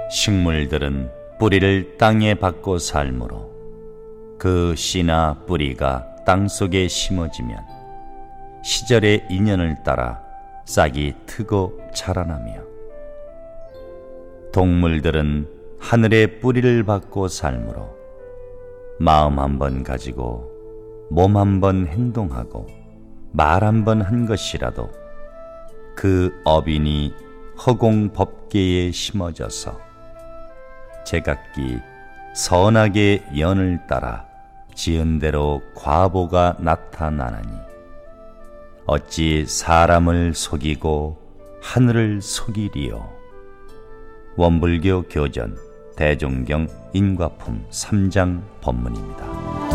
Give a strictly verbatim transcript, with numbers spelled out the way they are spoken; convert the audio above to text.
식물들은 뿌리를 땅에 박고 살므로 그 씨나 뿌리가 땅속에 심어지면 시절의 인연을 따라 싹이 트고 자라나며, 동물들은 하늘의 뿌리를 받고 살므로 마음 한 번 가지고 몸 한 번 행동하고 말 한 번 한 것이라도 그 어빈이 허공 법계에 심어져서 제각기 선하게 연을 따라 지은 대로 과보가 나타나나니, 어찌 사람을 속이고 하늘을 속이리요. 원불교 교전 대종경 인과품 삼 장 법문입니다.